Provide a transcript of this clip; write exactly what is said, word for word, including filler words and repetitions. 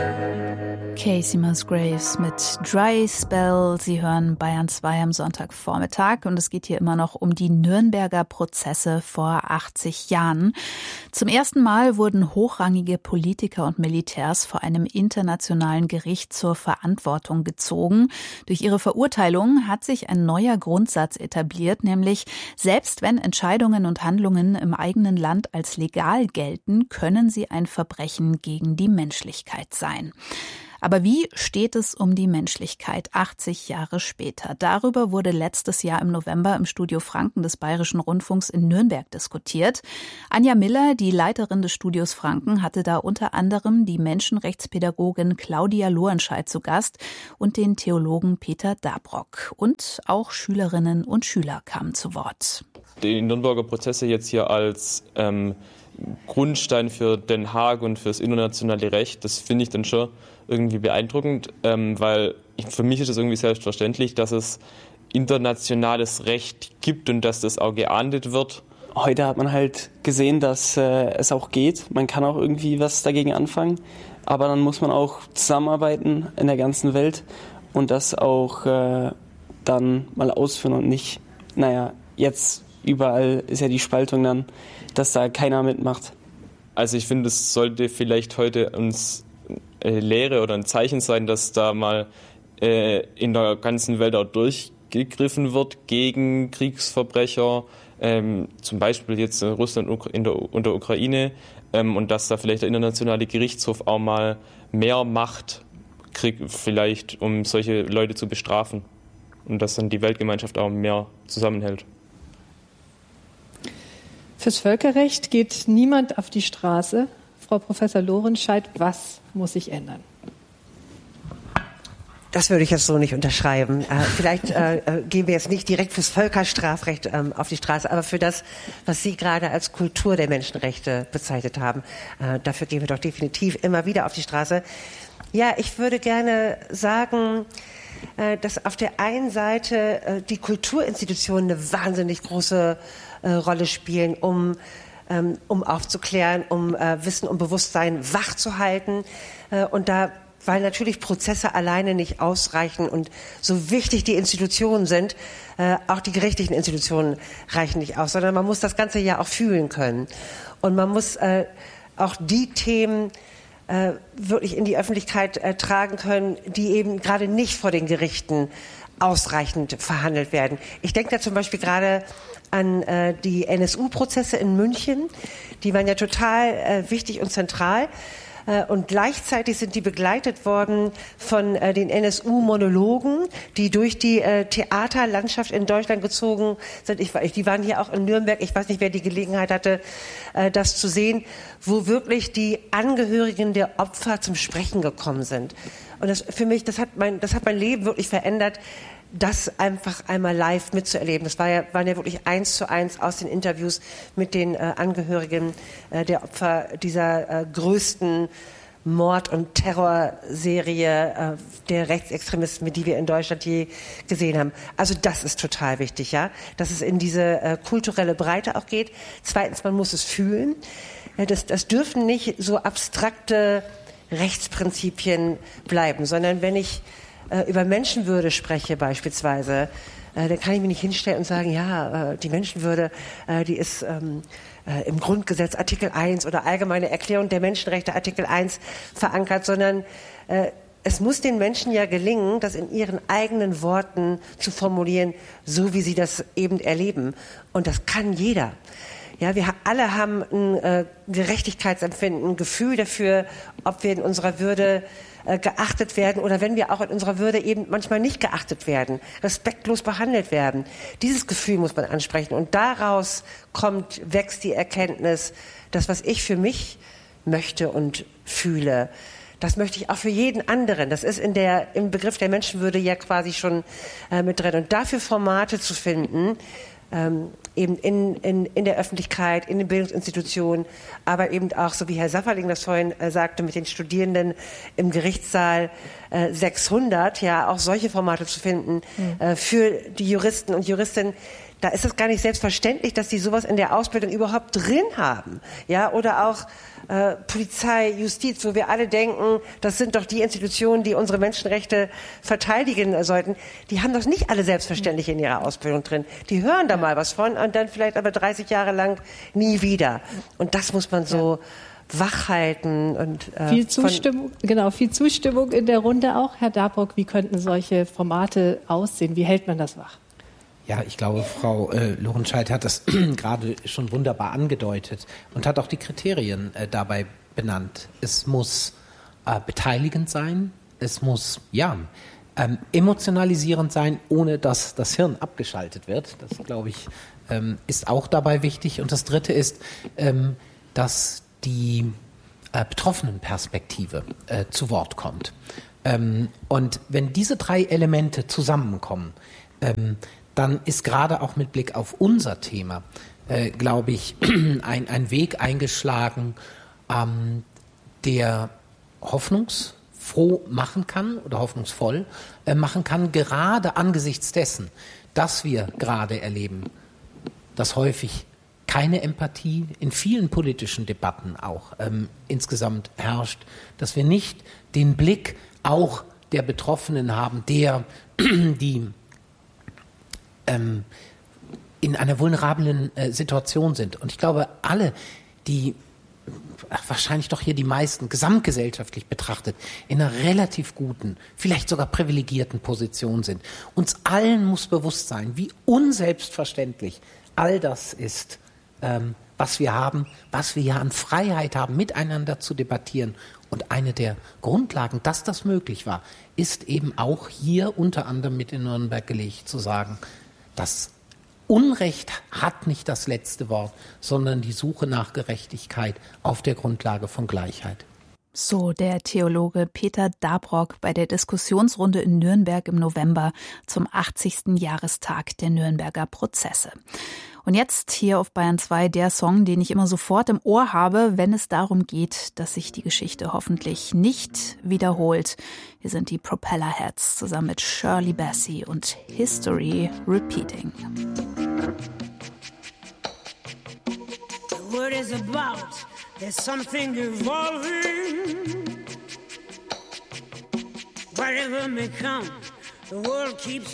Kacey Musgraves mit Dry Spell. Sie hören Bayern zwei am Sonntagvormittag und es geht hier immer noch um die Nürnberger Prozesse vor achtzig Jahren. Zum ersten Mal wurden hochrangige Politiker und Militärs vor einem internationalen Gericht zur Verantwortung gezogen. Durch ihre Verurteilung hat sich ein neuer Grundsatz etabliert, nämlich selbst wenn Entscheidungen und Handlungen im eigenen Land als legal gelten, können sie ein Verbrechen gegen die Menschlichkeit sein. Aber wie steht es um die Menschlichkeit achtzig Jahre später? Darüber wurde letztes Jahr im November im Studio Franken des Bayerischen Rundfunks in Nürnberg diskutiert. Anja Miller, die Leiterin des Studios Franken, hatte da unter anderem die Menschenrechtspädagogin Claudia Lohenscheid zu Gast und den Theologen Peter Dabrock. Und auch Schülerinnen und Schüler kamen zu Wort. Die Nürnberger Prozesse jetzt hier als ähm, Grundstein für Den Haag und fürs internationale Recht, das finde ich dann schon irgendwie beeindruckend, ähm, weil ich, für mich ist es irgendwie selbstverständlich, dass es internationales Recht gibt und dass das auch geahndet wird. Heute hat man halt gesehen, dass äh, es auch geht. Man kann auch irgendwie was dagegen anfangen, aber dann muss man auch zusammenarbeiten in der ganzen Welt und das auch äh, dann mal ausführen und nicht, naja, jetzt überall ist ja die Spaltung dann, dass da keiner mitmacht. Also ich finde, es sollte vielleicht heute uns äh, Lehre oder ein Zeichen sein, dass da mal äh, in der ganzen Welt auch durchgegriffen wird gegen Kriegsverbrecher, ähm, zum Beispiel jetzt in Russland in der, und der Ukraine, ähm, und dass da vielleicht der internationale Gerichtshof auch mal mehr Macht kriegt, vielleicht um solche Leute zu bestrafen und dass dann die Weltgemeinschaft auch mehr zusammenhält. Fürs Völkerrecht geht niemand auf die Straße. Frau Professor Lohenscheid, was muss sich ändern? Das würde ich jetzt so nicht unterschreiben. Äh, vielleicht äh, gehen wir jetzt nicht direkt fürs Völkerstrafrecht ähm, auf die Straße, aber für das, was Sie gerade als Kultur der Menschenrechte bezeichnet haben, äh, dafür gehen wir doch definitiv immer wieder auf die Straße. Ja, ich würde gerne sagen, äh, dass auf der einen Seite äh, die Kulturinstitutionen eine wahnsinnig große äh, Rolle spielen, um ähm, um aufzuklären, um äh, Wissen und Bewusstsein wachzuhalten äh, und da weil natürlich Prozesse alleine nicht ausreichen und so wichtig die Institutionen sind, äh, auch die gerichtlichen Institutionen reichen nicht aus, sondern man muss das Ganze ja auch fühlen können. Und man muss äh, auch die Themen äh, wirklich in die Öffentlichkeit äh, tragen können, die eben gerade nicht vor den Gerichten ausreichend verhandelt werden. Ich denke da zum Beispiel gerade an äh, die N S U-Prozesse in München. Die waren ja total äh, wichtig und zentral. Und gleichzeitig sind die begleitet worden von äh, den N S U-Monologen, die durch die äh, Theaterlandschaft in Deutschland gezogen sind. Ich, die waren hier auch in Nürnberg. Ich weiß nicht, wer die Gelegenheit hatte, äh, das zu sehen, wo wirklich die Angehörigen der Opfer zum Sprechen gekommen sind. Und das für mich, das hat mein, das hat mein Leben wirklich verändert, das einfach einmal live mitzuerleben. Das war ja, waren ja wirklich eins zu eins aus den Interviews mit den äh, Angehörigen äh, der Opfer dieser äh, größten Mord- und Terrorserie äh, der Rechtsextremisten, die wir in Deutschland je gesehen haben. Also das ist total wichtig, ja, dass es in diese äh, kulturelle Breite auch geht. Zweitens, man muss es fühlen. Ja, das, das dürfen nicht so abstrakte Rechtsprinzipien bleiben, sondern wenn ich über Menschenwürde spreche beispielsweise, äh, dann kann ich mich nicht hinstellen und sagen, ja, äh, die Menschenwürde, äh, die ist ähm, äh, im Grundgesetz Artikel eins oder Allgemeine Erklärung der Menschenrechte Artikel eins verankert, sondern äh, es muss den Menschen ja gelingen, das in ihren eigenen Worten zu formulieren, so wie sie das eben erleben. Und das kann jeder. Ja, wir alle haben ein äh, Gerechtigkeitsempfinden, ein Gefühl dafür, ob wir in unserer Würde äh, geachtet werden oder wenn wir auch in unserer Würde eben manchmal nicht geachtet werden, respektlos behandelt werden. Dieses Gefühl muss man ansprechen und daraus kommt, wächst die Erkenntnis, das, was ich für mich möchte und fühle, das möchte ich auch für jeden anderen. Das ist in der, im Begriff der Menschenwürde ja quasi schon äh, mit drin. Und dafür Formate zu finden, ähm, eben in, in, in der Öffentlichkeit, in den Bildungsinstitutionen, aber eben auch, so wie Herr Safferling das vorhin äh, sagte, mit den Studierenden im Gerichtssaal äh, sechshundert, ja, auch solche Formate zu finden mhm. äh, für die Juristen und Juristinnen, da ist es gar nicht selbstverständlich, dass die sowas in der Ausbildung überhaupt drin haben. Ja, oder auch äh, Polizei, Justiz, wo wir alle denken, das sind doch die Institutionen, die unsere Menschenrechte verteidigen sollten. Die haben das nicht alle selbstverständlich in ihrer Ausbildung drin. Die hören da mal was von und dann vielleicht aber dreißig Jahre lang nie wieder. Und das muss man so wachhalten und äh, viel Zustimmung, genau, viel Zustimmung in der Runde auch. Herr Dabrock, wie könnten solche Formate aussehen? Wie hält man das wach? Ja, ich glaube, Frau äh, Lorenscheid hat das gerade schon wunderbar angedeutet und hat auch die Kriterien äh, dabei benannt. Es muss äh, beteiligend sein, es muss ja ähm, emotionalisierend sein, ohne dass das Hirn abgeschaltet wird. Das, glaube ich, ähm, ist auch dabei wichtig. Und das Dritte ist, ähm, dass die äh, Betroffenenperspektive äh, zu Wort kommt. Ähm, und wenn diese drei Elemente zusammenkommen, ähm, dann ist gerade auch mit Blick auf unser Thema, äh, glaube ich, ein, ein Weg eingeschlagen, ähm, der hoffnungsfroh machen kann oder hoffnungsvoll äh, machen kann, gerade angesichts dessen, dass wir gerade erleben, dass häufig keine Empathie in vielen politischen Debatten auch ähm, insgesamt herrscht, dass wir nicht den Blick auch der Betroffenen haben, der die ähm, in einer vulnerablen äh, Situation sind. Und ich glaube, alle, die ach, wahrscheinlich doch hier die meisten, gesamtgesellschaftlich betrachtet, in einer relativ guten, vielleicht sogar privilegierten Position sind. Uns allen muss bewusst sein, wie unselbstverständlich all das ist, Ähm, was wir haben, was wir ja an Freiheit haben, miteinander zu debattieren. Und eine der Grundlagen, dass das möglich war, ist eben auch hier unter anderem mit in Nürnberg gelegt, zu sagen, das Unrecht hat nicht das letzte Wort, sondern die Suche nach Gerechtigkeit auf der Grundlage von Gleichheit. So der Theologe Peter Dabrock bei der Diskussionsrunde in Nürnberg im November zum achtzigsten Jahrestag der Nürnberger Prozesse. Und jetzt hier auf Bayern zwei der Song, den ich immer sofort im Ohr habe, wenn es darum geht, dass sich die Geschichte hoffentlich nicht wiederholt. Hier sind die Propellerheads zusammen mit Shirley Bassey und History Repeating. The word is about, there's something evolving. Whatever may come, the world keeps